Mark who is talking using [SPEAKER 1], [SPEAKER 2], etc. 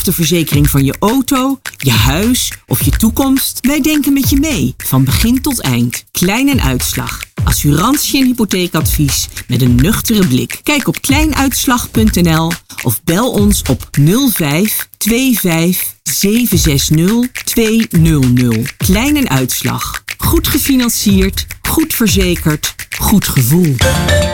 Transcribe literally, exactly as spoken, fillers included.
[SPEAKER 1] Of de verzekering van je auto, je huis of je toekomst. Wij denken met je mee, van begin tot eind. Klein en Uitslag. Assurantie en hypotheekadvies met een nuchtere blik. Kijk op kleinuitslag punt n l of bel ons op nul vijf twee vijf zeven zes nul twee nul nul. Klein en Uitslag. Goed gefinancierd, goed verzekerd, goed gevoel.